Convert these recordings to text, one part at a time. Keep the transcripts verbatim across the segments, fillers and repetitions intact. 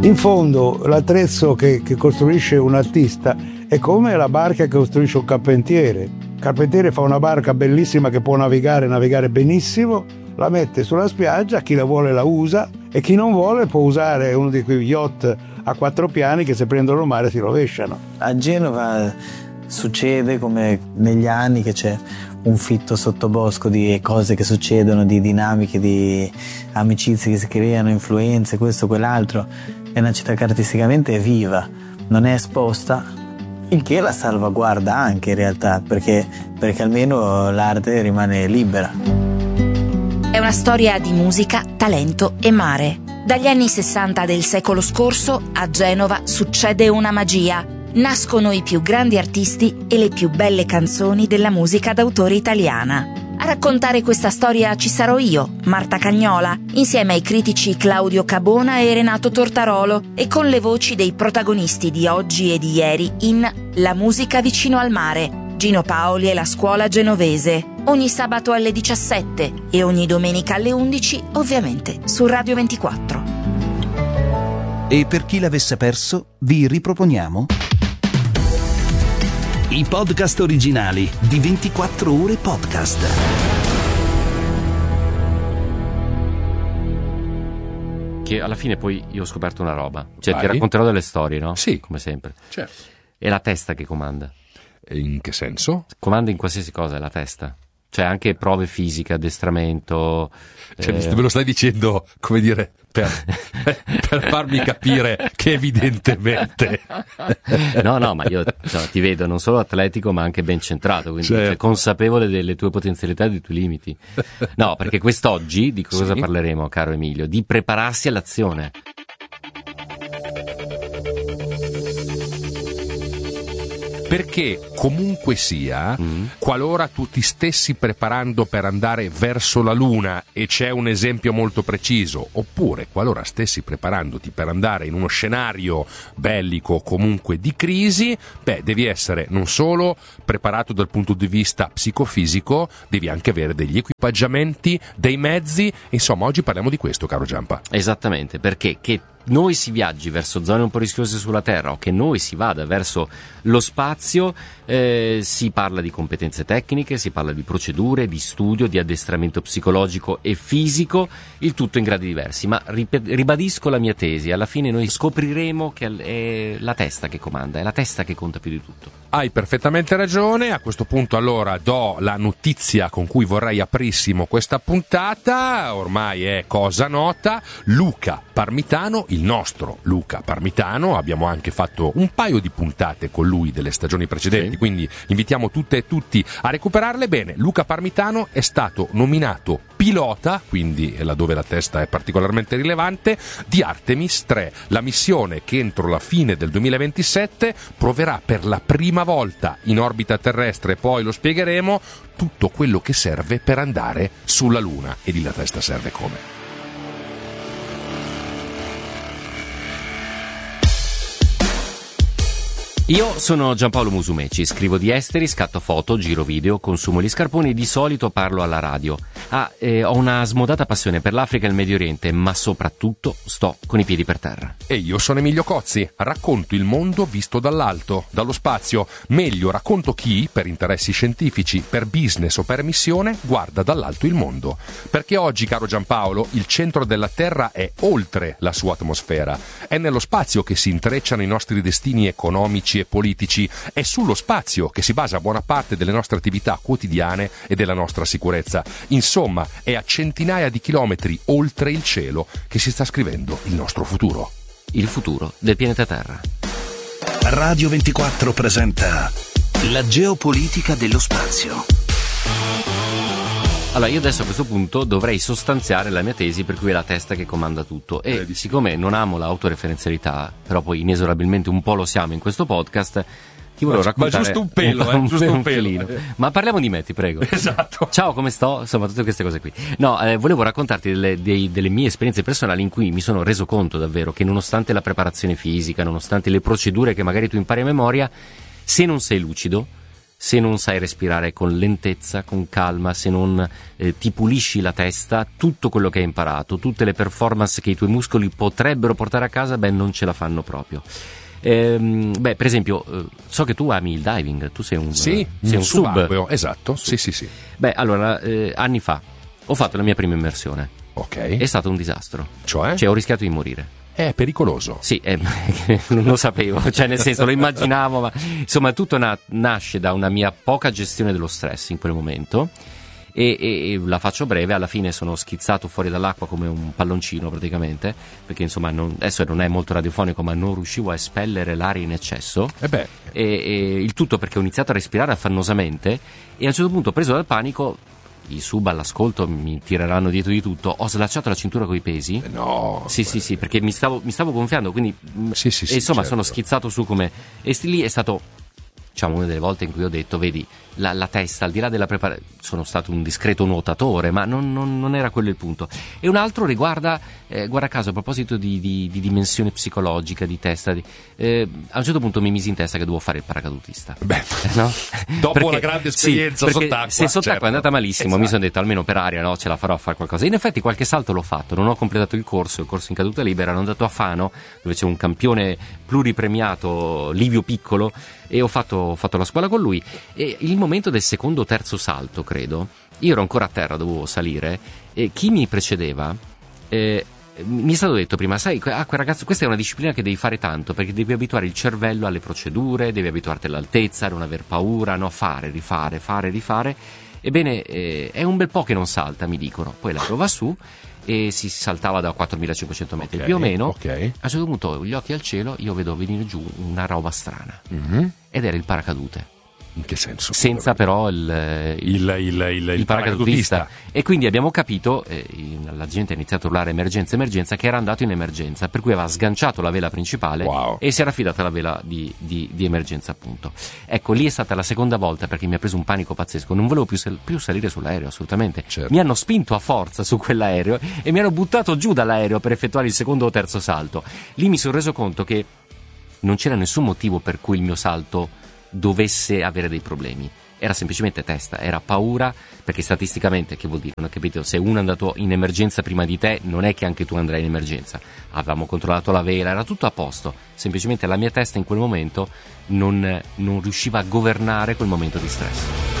In fondo l'attrezzo che, che costruisce un artista è come la barca che costruisce un carpentiere. Il carpentiere fa una barca bellissima che può navigare, navigare benissimo, la mette sulla spiaggia, chi la vuole la usa e chi non vuole può usare uno di quei yacht a quattro piani che se prendono il mare si rovesciano. A Genova succede come negli anni che c'è un fitto sottobosco di cose che succedono, di dinamiche, di amicizie che si creano, influenze, questo, quell'altro. È una città che artisticamente è viva, non è esposta, il che la salvaguarda anche in realtà, perché, perché almeno l'arte rimane libera. È una storia di musica, talento e mare. Dagli anni sessanta del secolo scorso a Genova succede una magia. Nascono i più grandi artisti e le più belle canzoni della musica d'autore italiana. A raccontare questa storia ci sarò io, Marta Cagnola, insieme ai critici Claudio Cabona e Renato Tortarolo e con le voci dei protagonisti di oggi e di ieri in La musica vicino al mare, Gino Paoli e la scuola genovese. Ogni sabato alle diciassette e ogni domenica alle undici, ovviamente su Radio ventiquattro. E per chi l'avesse perso, vi riproponiamo i podcast originali di ventiquattro ore podcast. Che alla fine poi io ho scoperto una roba. Cioè, Vai. ti racconterò delle storie, no? Sì. Come sempre. Certo. È la testa che comanda. In che senso? Comanda in qualsiasi cosa, è la testa. Cioè anche prove fisiche, addestramento. Cioè, eh... me lo stai dicendo, come dire, per, per farmi capire che evidentemente... No, no, ma io cioè, ti vedo non solo atletico ma anche ben centrato, quindi Certo. cioè, consapevole delle tue potenzialità e dei tuoi limiti. No, perché quest'oggi, di cosa Sì. parleremo, caro Emilio? Di prepararsi all'azione. Perché comunque sia, Mm. qualora tu ti stessi preparando per andare verso la Luna, e c'è un esempio molto preciso, oppure qualora stessi preparandoti per andare in uno scenario bellico o comunque di crisi, beh, devi essere non solo preparato dal punto di vista psicofisico, devi anche avere degli equipaggiamenti, dei mezzi, insomma oggi parliamo di questo, caro Giampa. Esattamente, perché che noi si viaggi verso zone un po' rischiose sulla Terra o che noi si vada verso lo spazio, eh, si parla di competenze tecniche, si parla di procedure, di studio, di addestramento psicologico e fisico, il tutto in gradi diversi. Ma rip- ribadisco la mia tesi, alla fine noi scopriremo che è la testa che comanda, è la testa che conta più di tutto. Hai perfettamente ragione. A questo punto allora do la notizia con cui vorrei aprissimo questa puntata, ormai è cosa nota. Luca Parmitano, il nostro Luca Parmitano, abbiamo anche fatto un paio di puntate con lui delle stagioni precedenti, Sì. quindi invitiamo tutte e tutti a recuperarle. Bene, Luca Parmitano è stato nominato pilota, quindi laddove la testa è particolarmente rilevante, di Artemis tre, la missione che entro la fine del duemilaventisette proverà per la prima volta in orbita terrestre, poi lo spiegheremo, tutto quello che serve per andare sulla Luna. E lì la testa serve come? Io sono Giampaolo Musumeci, scrivo di esteri, scatto foto, giro video, consumo gli scarponi e di solito parlo alla radio. Ah, eh, ho una smodata passione per l'Africa e il Medio Oriente, ma soprattutto sto con i piedi per terra. E io sono Emilio Cozzi, racconto il mondo visto dall'alto, dallo spazio. Meglio, racconto chi, per interessi scientifici, per business o per missione, guarda dall'alto il mondo. Perché oggi, caro Giampaolo, il centro della Terra è oltre la sua atmosfera. È nello spazio che si intrecciano i nostri destini economici e politici. È sullo spazio che si basa buona parte delle nostre attività quotidiane e della nostra sicurezza. Insomma, è a centinaia di chilometri oltre il cielo che si sta scrivendo il nostro futuro. Il futuro del pianeta Terra. Radio ventiquattro presenta la geopolitica dello spazio. Allora, io adesso a questo punto dovrei sostanziare la mia tesi per cui è la testa che comanda tutto. E Vedi. siccome non amo l'autoreferenzialità, però poi inesorabilmente un po' lo siamo in questo podcast, ti volevo Ma- ma raccontare giusto un pelo, eh, giusto un pelo. pelino. Ma parliamo di me, ti prego. Esatto. Ciao, come sto? Insomma, tutte queste cose qui. No, eh, volevo raccontarti delle, dei- delle mie esperienze personali in cui mi sono reso conto davvero che nonostante la preparazione fisica, nonostante le procedure che magari tu impari a memoria, se non sei lucido, se non sai respirare con lentezza, con calma, se non eh, ti pulisci la testa, tutto quello che hai imparato, tutte le performance che i tuoi muscoli potrebbero portare a casa, beh, non ce la fanno proprio. Ehm, beh, per esempio, eh, so che tu ami il diving, tu sei un, sì, sei un, un sub. Subacqueo, esatto, sì, sì, sì. Beh, allora, eh, anni fa ho fatto la mia prima immersione. Ok. È stato un disastro. Cioè? Cioè, ho rischiato di morire. È pericoloso. Sì, eh, non lo sapevo, cioè nel senso lo immaginavo, ma insomma tutto na- nasce da una mia poca gestione dello stress in quel momento e, e, e la faccio breve, alla fine sono schizzato fuori dall'acqua come un palloncino praticamente, perché insomma non, adesso non è molto radiofonico, ma non riuscivo a espellere l'aria in eccesso e, beh. e, e il tutto perché ho iniziato a respirare affannosamente e a un certo punto, preso dal panico, i sub all'ascolto mi tireranno dietro di tutto, ho slacciato la cintura coi pesi. No. Sì, sì, sì, perché mi stavo, mi stavo gonfiando, quindi sì, sì, sì, e insomma certo. sono schizzato su come e sti lì è stato, diciamo, una delle volte in cui ho detto, vedi, la, la testa, al di là della preparazione, sono stato un discreto nuotatore, ma non, non, non era quello il punto. E un altro riguarda, eh, guarda caso, a proposito di, di, di dimensione psicologica, di testa, di, eh, a un certo punto mi misi in testa che dovevo fare il paracadutista. Beh, no? dopo perché, la grande esperienza sì, sott'acqua. Se sott'acqua certo. è andata malissimo, esatto. Mi sono detto, almeno per aria, no, ce la farò a fare qualcosa. In effetti qualche salto l'ho fatto, non ho completato il corso, il corso in caduta libera, ero andato a Fano, dove c'è un campione pluripremiato, Livio Piccolo, e ho fatto, ho fatto la scuola con lui, e il momento del secondo o terzo salto, credo, io ero ancora a terra, dovevo salire, e chi mi precedeva eh, mi è stato detto prima, sai, ah, quel ragazzo, questa è una disciplina che devi fare tanto, perché devi abituare il cervello alle procedure, devi abituarti all'altezza, a non aver paura, no, fare, rifare, fare, rifare. Ebbene, eh, è un bel po' che non salta, mi dicono. Poi l'aereo va su e si saltava da quattromilacinquecento metri, okay, più o meno. Okay. A un certo punto, gli occhi al cielo, io vedo venire giù una roba strana, mm-hmm. ed era il paracadute. In che senso? Senza però il, il, il, il, il, il paracadutista. E quindi abbiamo capito, eh, la gente ha iniziato a urlare emergenza, emergenza, che era andato in emergenza, per cui aveva sganciato la vela principale, wow. e si era affidata alla vela di, di, di emergenza, appunto. Ecco, lì è stata la seconda volta, perché mi ha preso un panico pazzesco, non volevo più, sal- più salire sull'aereo, assolutamente. Certo. Mi hanno spinto a forza su quell'aereo e mi hanno buttato giù dall'aereo per effettuare il secondo o terzo salto. Lì mi sono reso conto che non c'era nessun motivo per cui il mio salto dovesse avere dei problemi, era semplicemente testa, era paura, perché statisticamente, che vuol dire, non ho capito, se uno è andato in emergenza prima di te, non è che anche tu andrai in emergenza. Avevamo controllato la vela, era tutto a posto, semplicemente la mia testa in quel momento non, non riusciva a governare quel momento di stress.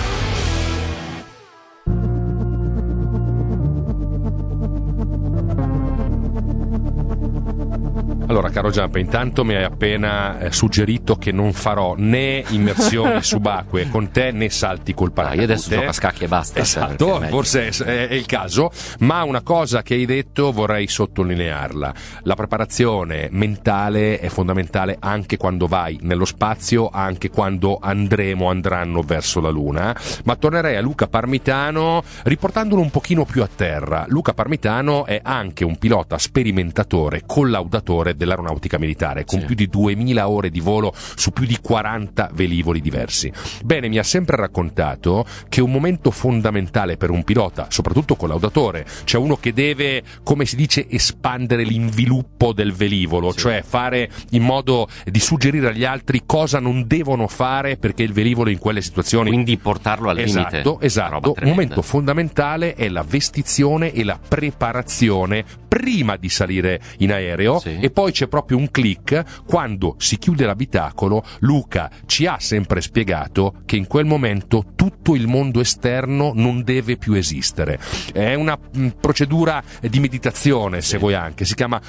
Allora, caro Giampa, intanto mi hai appena eh, suggerito che non farò né immersioni subacquee con te né salti col paracadute. Ah, io adesso gioco a scacchi e basta. Esatto, forse è, è, è il caso, ma una cosa che hai detto vorrei sottolinearla. La preparazione mentale è fondamentale anche quando vai nello spazio, anche quando andremo, andranno verso la Luna. Ma tornerei a Luca Parmitano riportandolo un pochino più a terra. Luca Parmitano è anche un pilota sperimentatore, collaudatore dell'aeronautica militare, con sì. più di duemila ore di volo su più di quaranta velivoli diversi. Bene, mi ha sempre raccontato che un momento fondamentale per un pilota, soprattutto collaudatore, cioè uno che deve, come si dice, espandere l'inviluppo del velivolo, sì. cioè fare in modo di suggerire agli altri cosa non devono fare perché il velivolo in quelle situazioni, quindi portarlo al limite. Esatto, esatto. Un momento fondamentale è la vestizione e la preparazione prima di salire in aereo, sì. e poi c'è proprio un click quando si chiude l'abitacolo. Luca ci ha sempre spiegato che in quel momento tutto il mondo esterno non deve più esistere. È una mh, procedura di meditazione, sì. se vuoi anche, si chiama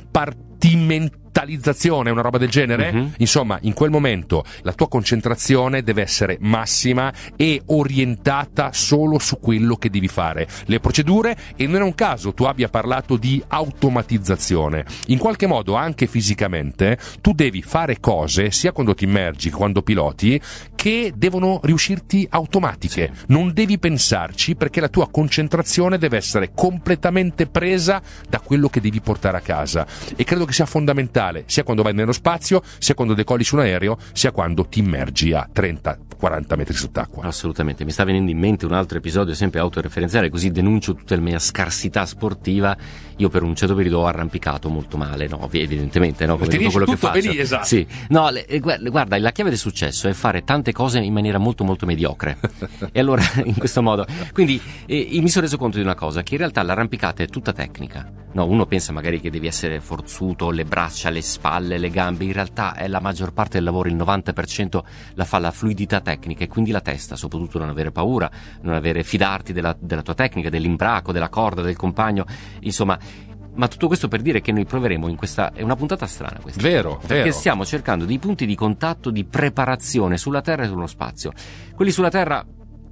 compartimentalizzazione, una roba del genere. Mm-hmm. Insomma, in quel momento la tua concentrazione deve essere massima e orientata solo su quello che devi fare, le procedure, e non è un caso tu abbia parlato di automatizzazione. In qualche modo, anche fisicamente, tu devi fare cose, sia quando ti immergi che quando piloti, che devono riuscirti automatiche. Sì. Non devi pensarci, perché la tua concentrazione deve essere completamente presa da quello che devi portare a casa. E credo che sia fondamentale, sia quando vai nello spazio, sia quando decolli su un aereo, sia quando ti immergi a trenta quaranta metri sott'acqua. Assolutamente. Mi sta venendo in mente un altro episodio sempre autoreferenziale, così denuncio tutta la mia scarsità sportiva. Io per un certo periodo ho arrampicato molto male, no, evidentemente, no, come tutto quello che faccio. Vedi, esatto. Sì. No, le, guarda, la chiave del successo è fare tante tante cose in maniera molto molto mediocre. E allora in questo modo, quindi eh, mi sono reso conto di una cosa, che in realtà l'arrampicata è tutta tecnica. No, uno pensa magari che devi essere forzuto, le braccia, le spalle, le gambe, in realtà è la maggior parte del lavoro, il novanta per cento la fa la fluidità tecnica, e quindi la testa, soprattutto non avere paura, non avere fidarti della, della tua tecnica, dell'imbraco, della corda, del compagno, insomma. Ma tutto questo per dire che noi proveremo in questa, è una puntata strana questa, vero, perché vero. stiamo cercando dei punti di contatto, di preparazione sulla Terra e sullo spazio. Quelli sulla Terra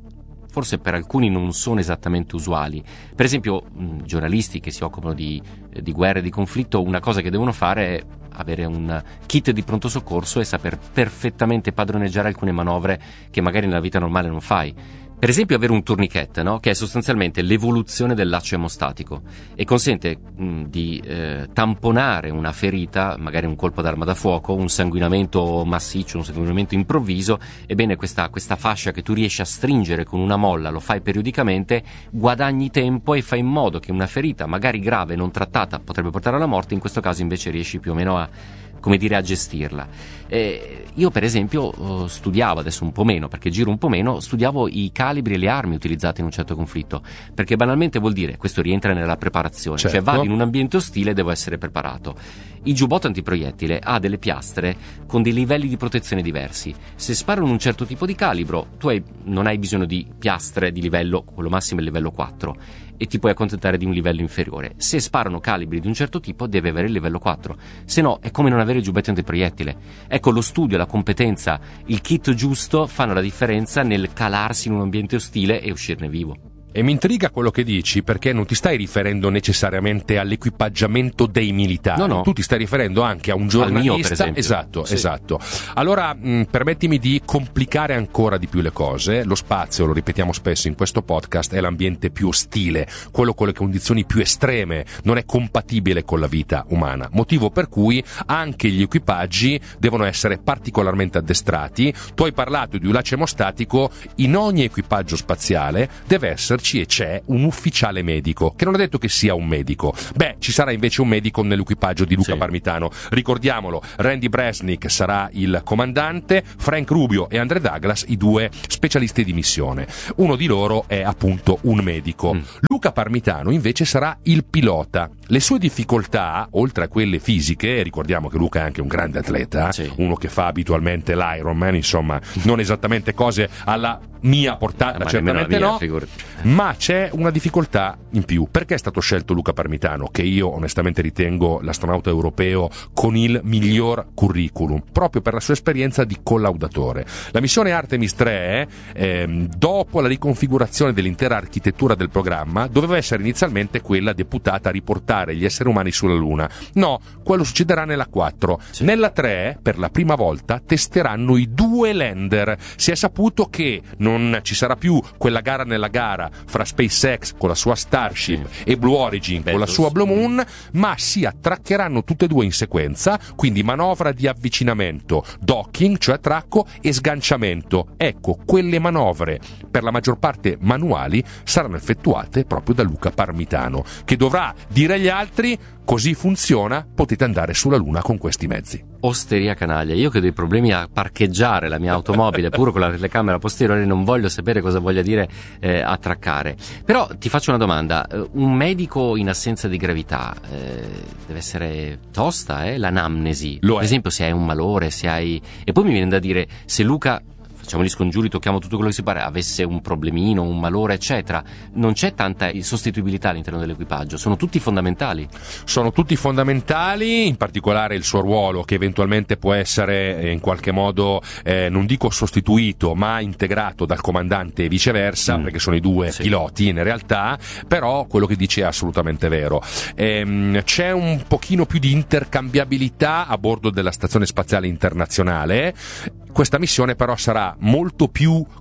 forse per alcuni non sono esattamente usuali. Per esempio mh, giornalisti che si occupano di, di guerra e di conflitto, una cosa che devono fare è avere un kit di pronto soccorso e saper perfettamente padroneggiare alcune manovre che magari nella vita normale non fai. Per esempio avere un tourniquet, no? Che è sostanzialmente l'evoluzione del laccio emostatico e consente mh, di eh, tamponare una ferita, magari un colpo d'arma da fuoco, un sanguinamento massiccio, un sanguinamento improvviso. Ebbene questa, questa fascia che tu riesci a stringere con una molla, lo fai periodicamente, guadagni tempo e fai in modo che una ferita magari grave, non trattata, potrebbe portare alla morte, in questo caso invece riesci più o meno a, come dire, a gestirla. Eh, io per esempio eh, studiavo, adesso un po' meno perché giro un po' meno, studiavo i calibri e le armi utilizzate in un certo conflitto, perché banalmente vuol dire, questo rientra nella preparazione, certo. Cioè vado in un ambiente ostile e devo essere preparato. Il giubbotto antiproiettile ha delle piastre con dei livelli di protezione diversi. Se sparano un certo tipo di calibro, tu hai, non hai bisogno di piastre di livello, quello massimo è il livello quattro, e ti puoi accontentare di un livello inferiore. Se sparano calibri di un certo tipo, deve avere il livello quattro, se no è come non avere giubbetti antiproiettile. Ecco, lo studio, la competenza, il kit giusto fanno la differenza nel calarsi in un ambiente ostile e uscirne vivo. E mi intriga quello che dici, perché non ti stai riferendo necessariamente all'equipaggiamento dei militari, no, no. Tu ti stai riferendo anche a un giornalista. Al mio, per esempio. Esatto, sì. esatto. Allora mh, permettimi di complicare ancora di più le cose. Lo spazio, lo ripetiamo spesso in questo podcast, è l'ambiente più ostile, quello con le condizioni più estreme, non è compatibile con la vita umana, motivo per cui anche gli equipaggi devono essere particolarmente addestrati. Tu hai parlato di un laccio emostatico, in ogni equipaggio spaziale deve esserci e c'è un ufficiale medico, che non è detto che sia un medico. Beh, ci sarà invece un medico nell'equipaggio di Luca sì. Parmitano. Ricordiamolo, Randy Bresnik sarà il comandante, Frank Rubio e Andre Douglas i due specialisti di missione. Uno di loro è appunto un medico. Mm. Luca Parmitano invece sarà il pilota. Le sue difficoltà, oltre a quelle fisiche, ricordiamo che Luca è anche un grande atleta, sì. uno che fa abitualmente l'Ironman, insomma, non esattamente cose alla mia portata, ma certamente mia, no, figurati. Ma c'è una difficoltà in più. Perché è stato scelto Luca Parmitano, che io onestamente ritengo l'astronauta europeo con il miglior curriculum, proprio per la sua esperienza di collaudatore. La missione Artemis tre, ehm, dopo la riconfigurazione dell'intera architettura del programma, doveva essere inizialmente quella deputata a riportare gli esseri umani sulla Luna. No, quello succederà nella quattro. Sì. Nella tre, per la prima volta, testeranno i due lander. Si è saputo che non ci sarà più quella gara nella gara fra SpaceX con la sua Starship sì. e Blue Origin Bezos. Con la sua Blue Moon, ma si attraccheranno tutte e due in sequenza, quindi manovra di avvicinamento, docking, cioè attracco, e sganciamento. Ecco, quelle manovre, per la maggior parte manuali, saranno effettuate proprio da Luca Parmitano, che dovrà dire agli altri: così funziona, potete andare sulla Luna con questi mezzi. Osteria canaglia, io che ho dei problemi a parcheggiare la mia automobile pure con la telecamera posteriore, non voglio sapere cosa voglia dire eh, attraccare. Però ti faccio una domanda, un medico in assenza di gravità eh, deve essere tosta, eh? L'anamnesi, Lo è. Per esempio se hai un malore, se hai... E poi mi viene da dire, se Luca, facciamo gli scongiuri, tocchiamo tutto quello che si pare, avesse un problemino, un malore eccetera, non c'è tanta sostituibilità all'interno dell'equipaggio, sono tutti fondamentali. Sono tutti fondamentali, in particolare il suo ruolo, che eventualmente può essere in qualche modo eh, non dico sostituito, ma integrato dal comandante e viceversa, mm. perché sono i due sì. piloti in realtà. Però quello che dice è assolutamente vero. Ehm, c'è un pochino più di intercambiabilità a bordo della Stazione Spaziale Internazionale. Questa missione però sarà molto più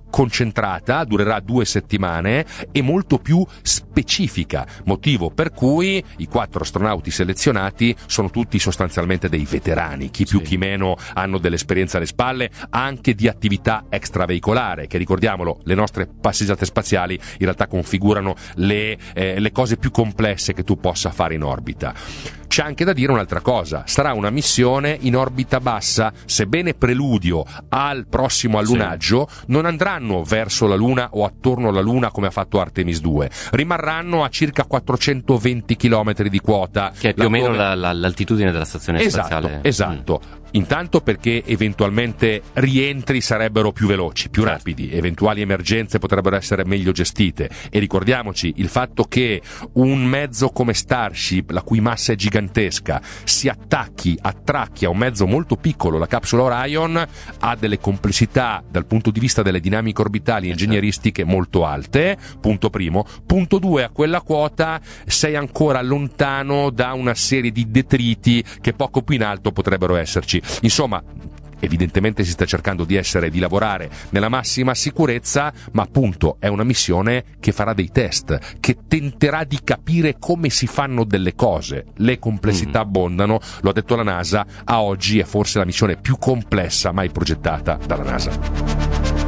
concentrata, durerà due settimane e molto più specifica, motivo per cui i quattro astronauti selezionati sono tutti sostanzialmente dei veterani, chi più sì. chi meno hanno dell'esperienza alle spalle anche di attività extraveicolare, che ricordiamolo, le nostre passeggiate spaziali in realtà configurano le, eh, le cose più complesse che tu possa fare in orbita. C'è anche da dire un'altra cosa, sarà una missione in orbita bassa, sebbene preludio al prossimo allunaggio, sì. non andranno verso la Luna o attorno alla Luna come ha fatto Artemis due, rimarranno a circa quattrocentoventi chilometri di quota. Che è più o meno la, la, l'altitudine della stazione esatto, spaziale. Esatto, mm. Intanto perché eventualmente rientri sarebbero più veloci, più certo. rapidi, eventuali emergenze potrebbero essere meglio gestite, e ricordiamoci il fatto che un mezzo come Starship, la cui massa è gigantesca, si attacchi, attracchi a un mezzo molto piccolo, la capsula Orion, ha delle complessità dal punto di vista delle dinamiche orbitali e ingegneristiche molto alte, punto primo. Punto due, a quella quota sei ancora lontano da una serie di detriti che poco più in alto potrebbero esserci. Insomma, evidentemente si sta cercando di essere, di lavorare nella massima sicurezza, ma appunto è una missione che farà dei test, che tenterà di capire come si fanno delle cose. Le complessità mm. abbondano, lo ha detto la NASA, a oggi è forse la missione più complessa mai progettata dalla NASA.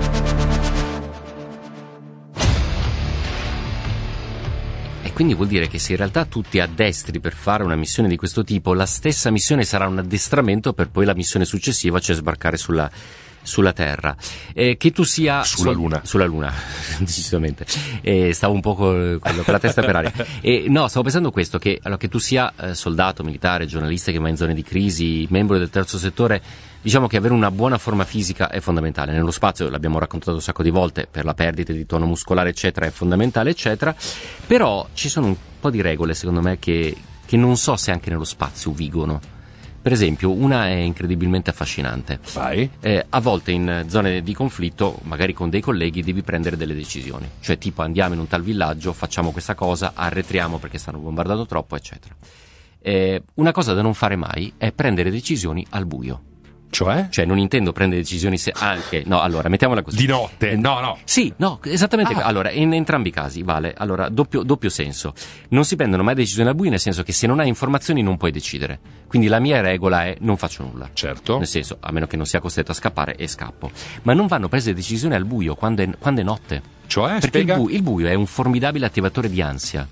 Quindi vuol dire che se in realtà tutti addestri per fare una missione di questo tipo, la stessa missione sarà un addestramento per poi la missione successiva, cioè sbarcare sulla, sulla Terra. Eh, che tu sia sulla su, Luna. Sulla Luna, decisamente. Eh, stavo un po' con, con la testa per aria. Eh, no, stavo pensando questo, che, allora, che tu sia eh, soldato, militare, giornalista che va in zone di crisi, membro del terzo settore, diciamo che avere una buona forma fisica è fondamentale. Nello spazio, l'abbiamo raccontato un sacco di volte, per la perdita di tono muscolare eccetera è fondamentale eccetera, però ci sono un po' di regole secondo me che, che non so se anche nello spazio vigono. Per esempio, una è incredibilmente affascinante. Vai. Eh, a volte in zone di conflitto, magari con dei colleghi, devi prendere delle decisioni, cioè tipo andiamo in un tal villaggio, facciamo questa cosa, arretriamo perché stanno bombardando troppo eccetera. Eh, una cosa da non fare mai è prendere decisioni al buio. Cioè? Cioè non intendo prendere decisioni se anche no, allora mettiamola così. Di notte? No, no. Sì, no, esattamente. Ah. Allora, in entrambi i casi vale. Allora, doppio, doppio senso. Non si prendono mai decisioni al buio, nel senso che se non hai informazioni non puoi decidere. Quindi la mia regola è non faccio nulla. Certo. Nel senso, a meno che non sia costretto a scappare e scappo. Ma non vanno prese decisioni al buio quando è, quando è notte. Cioè? Perché il, Spiega? bu- il buio è un formidabile attivatore di ansia.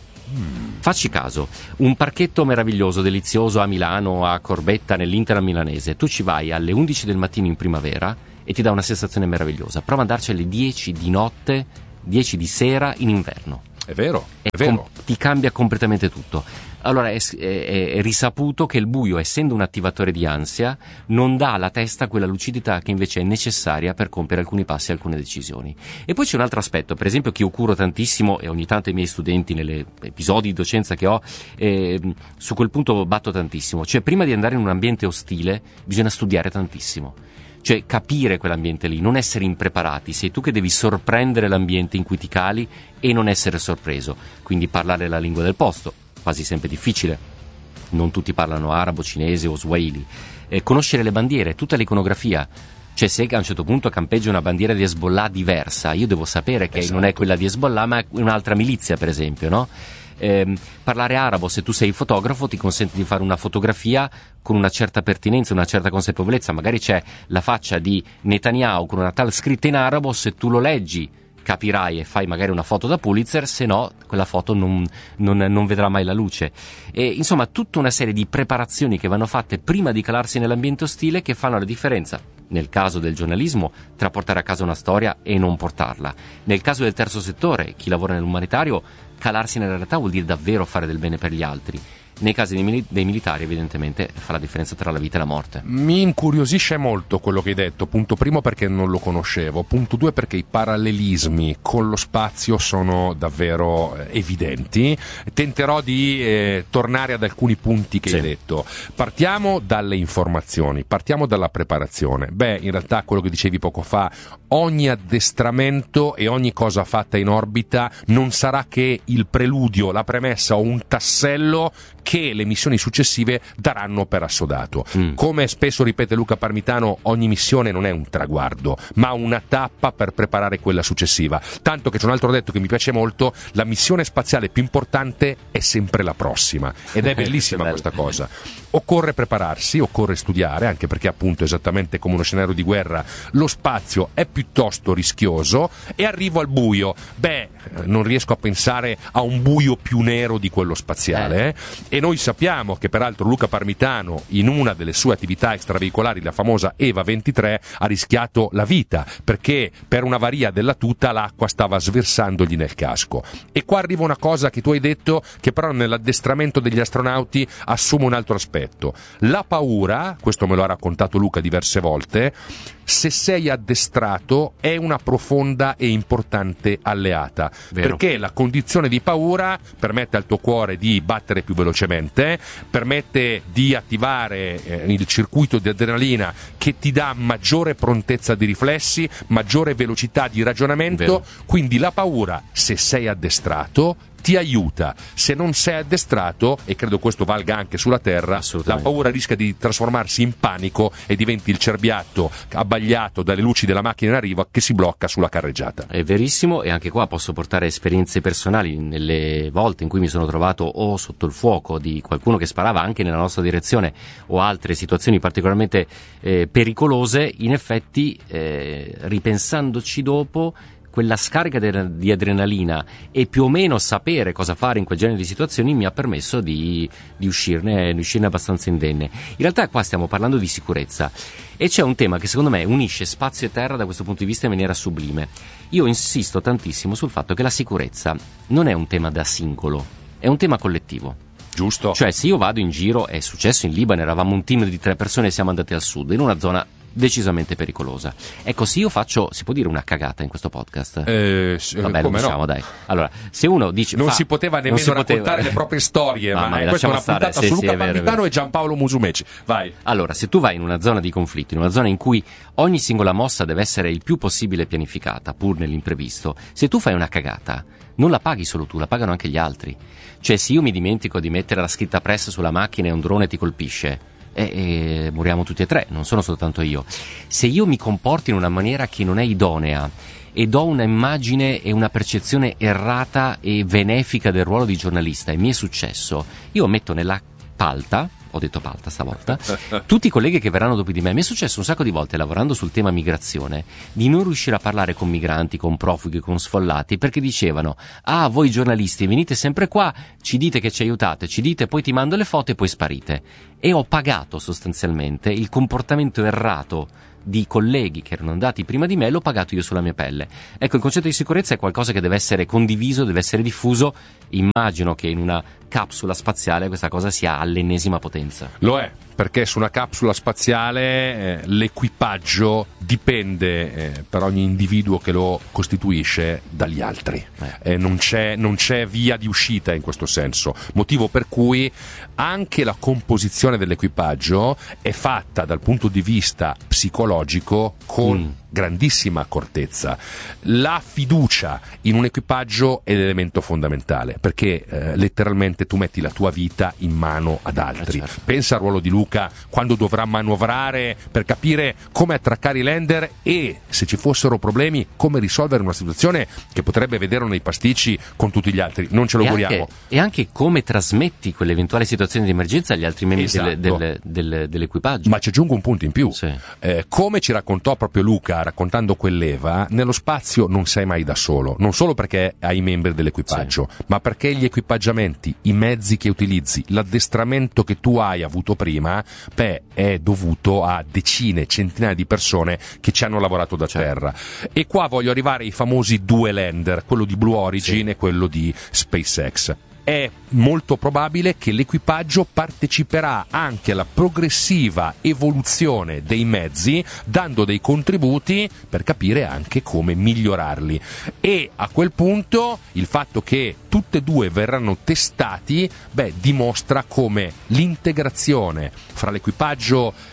Mm. Facci caso, un parchetto meraviglioso, delizioso a Milano, a Corbetta, nell'Inter milanese, tu ci vai alle undici del mattino in primavera e ti dà una sensazione meravigliosa. Prova ad andarci alle dieci di notte, dieci di sera in inverno. È vero, è e vero. Com- ti cambia completamente tutto. Allora è, è, è risaputo che il buio, essendo un attivatore di ansia, non dà alla testa quella lucidità che invece è necessaria per compiere alcuni passi e alcune decisioni. E poi c'è un altro aspetto, per esempio, che io curo tantissimo e ogni tanto i miei studenti nelle episodi di docenza che ho, eh, su quel punto batto tantissimo. Cioè prima di andare in un ambiente ostile bisogna studiare tantissimo. Cioè capire quell'ambiente lì, non essere impreparati, sei tu che devi sorprendere l'ambiente in cui ti cali e non essere sorpreso, quindi parlare la lingua del posto, quasi sempre difficile, non tutti parlano arabo, cinese o swahili, eh, conoscere le bandiere, tutta l'iconografia, cioè se a un certo punto campeggia una bandiera di Hezbollah diversa, io devo sapere che esatto. non è quella di Hezbollah ma è un'altra milizia per esempio, no? Eh, parlare arabo, se tu sei fotografo, ti consente di fare una fotografia con una certa pertinenza, una certa consapevolezza. Magari c'è la faccia di Netanyahu con una tal scritta in arabo, se tu lo leggi capirai e fai magari una foto da Pulitzer, se no quella foto non, non, non vedrà mai la luce. E, insomma, tutta una serie di preparazioni che vanno fatte prima di calarsi nell'ambiente ostile che fanno la differenza. Nel caso del giornalismo, tra portare a casa una storia e non portarla. Nel caso del terzo settore, chi lavora nell'umanitario, calarsi nella realtà vuol dire davvero fare del bene per gli altri. Nei casi dei, mili- dei militari evidentemente fa la differenza tra la vita e la morte. Mi incuriosisce molto quello che hai detto, punto primo perché non lo conoscevo, punto due perché i parallelismi con lo spazio sono davvero eh, evidenti. Tenterò di eh, tornare ad alcuni punti che sì. hai detto. Partiamo dalle informazioni, partiamo dalla preparazione. Beh, in realtà quello che dicevi poco fa, ogni addestramento e ogni cosa fatta in orbita non sarà che il preludio, la premessa o un tassello che le missioni successive daranno per assodato. Mm. Come spesso ripete Luca Parmitano, ogni missione non è un traguardo, ma una tappa per preparare quella successiva. Tanto che c'è un altro detto che mi piace molto: la missione spaziale più importante è sempre la prossima. Ed è bellissima questa cosa. Occorre prepararsi, occorre studiare, anche perché appunto, esattamente come uno scenario di guerra, lo spazio è piuttosto rischioso. E arrivo al buio. Beh, non riesco a pensare a un buio più nero di quello spaziale. Eh? E noi sappiamo che peraltro Luca Parmitano, in una delle sue attività extraveicolari, la famosa Eva ventitré, ha rischiato la vita perché per una avaria della tuta l'acqua stava sversandogli nel casco. E qua arriva una cosa che tu hai detto, che però nell'addestramento degli astronauti assume un altro aspetto. La paura, questo me lo ha raccontato Luca diverse volte, se sei addestrato è una profonda e importante alleata. Vero. Perché la condizione di paura permette al tuo cuore di battere più velocemente, permette di attivare eh, il circuito di adrenalina che ti dà maggiore prontezza di riflessi, maggiore velocità di ragionamento. Vero. Quindi la paura, se sei addestrato, ti aiuta. Se non sei addestrato, e credo questo valga anche sulla Terra, la paura rischia di trasformarsi in panico e diventi il cerbiatto abbagliato dalle luci della macchina in arrivo che si blocca sulla carreggiata. È verissimo, e anche qua posso portare esperienze personali nelle volte in cui mi sono trovato o sotto il fuoco di qualcuno che sparava anche nella nostra direzione o altre situazioni particolarmente eh, pericolose. In effetti, eh, ripensandoci dopo, quella scarica de- di adrenalina e più o meno sapere cosa fare in quel genere di situazioni mi ha permesso di, di, uscirne, di uscirne abbastanza indenne. In realtà qua stiamo parlando di sicurezza e c'è un tema che secondo me unisce spazio e terra da questo punto di vista in maniera sublime. Io insisto tantissimo sul fatto che la sicurezza non è un tema da singolo, è un tema collettivo. Giusto. Cioè, se io vado in giro, è successo in Libano, eravamo un team di tre persone e siamo andati al sud, in una zona decisamente pericolosa. Ecco, se io faccio, si può dire una cagata in questo podcast? Eh, Vabbè, lo diciamo, no? Dai. Allora, se uno dice non fa, si poteva nemmeno si poteva... raccontare le proprie storie, ah, ma, ma eh, questa è una stare. puntata sì, su sì, Luca è vero, Parmitano è vero. e Giampaolo Musumeci. Vai. Allora, se tu vai in una zona di conflitto, in una zona in cui ogni singola mossa deve essere il più possibile pianificata, pur nell'imprevisto, se tu fai una cagata, non la paghi solo tu, la pagano anche gli altri. Cioè, se io mi dimentico di mettere la scritta press sulla macchina e un drone ti colpisce, E, e moriamo tutti e tre, non sono soltanto io. Se io mi comporto in una maniera che non è idonea e do una immagine e una percezione errata e benefica del ruolo di giornalista, e mi è successo, io metto nella palta, ho detto palta stavolta, tutti i colleghi che verranno dopo di me. Mi è successo un sacco di volte, lavorando sul tema migrazione, di non riuscire a parlare con migranti, con profughi, con sfollati, perché dicevano: ah, voi giornalisti venite sempre qua, ci dite che ci aiutate, ci dite, poi ti mando le foto e poi sparite. E ho pagato sostanzialmente il comportamento errato di colleghi che erano andati prima di me, l'ho pagato io sulla mia pelle. Ecco, il concetto di sicurezza è qualcosa che deve essere condiviso, deve essere diffuso. Immagino che in una capsula spaziale questa cosa sia all'ennesima potenza. Lo è, perché su una capsula spaziale eh, l'equipaggio dipende eh, per ogni individuo che lo costituisce dagli altri. Eh. Eh, non c'è, non c'è via di uscita in questo senso, motivo per cui anche la composizione dell'equipaggio è fatta dal punto di vista psicologico con mm. grandissima accortezza. La fiducia in un equipaggio è l'elemento fondamentale, perché eh, letteralmente tu metti la tua vita in mano ad altri. Eh certo. Pensa al ruolo di Luca quando dovrà manovrare per capire come attraccare i lander e, se ci fossero problemi, come risolvere una situazione che potrebbe vedere nei pasticci con tutti gli altri. Non ce lo e auguriamo. Anche, e anche come trasmetti quell'eventuale situazione di emergenza agli altri membri Esatto. del, del, del, dell'equipaggio. Ma ci aggiungo un punto in più. Sì. Eh, come ci raccontò proprio Luca, raccontando quell'Eva, nello spazio non sei mai da solo, non solo perché hai i membri dell'equipaggio, sì. ma perché gli equipaggiamenti, i mezzi che utilizzi, l'addestramento che tu hai avuto prima, beh, è dovuto a decine, centinaia di persone che ci hanno lavorato da terra. E qua voglio arrivare ai famosi due lander, quello di Blue Origin sì. e quello di SpaceX. È molto probabile che l'equipaggio parteciperà anche alla progressiva evoluzione dei mezzi, dando dei contributi per capire anche come migliorarli. E a quel punto il fatto che tutte e due verranno testati, beh, dimostra come l'integrazione fra l'equipaggio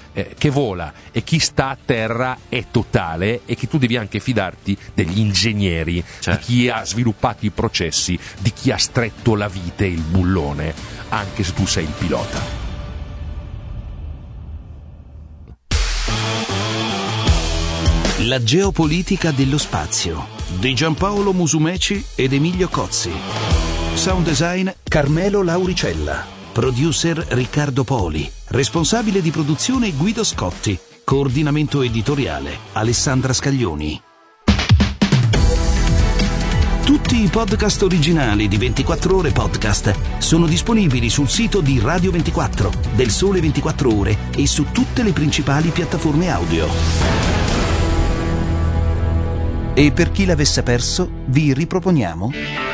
eh, che vola e chi sta a terra è totale, e che tu devi anche fidarti degli ingegneri, certo, di chi ha sviluppato i processi, di chi ha stretto la vite, il bullone, anche se tu sei il pilota. La geopolitica dello spazio di Giampaolo Musumeci ed Emilio Cozzi. Sound design Carmelo Lauricella. Producer Riccardo Poli. Responsabile di produzione Guido Scotti. Coordinamento editoriale Alessandra Scaglioni. Tutti i podcast originali di ventiquattro Ore Podcast sono disponibili sul sito di Radio ventiquattro, del Sole ventiquattro Ore e su tutte le principali piattaforme audio. E per chi l'avesse perso, vi riproponiamo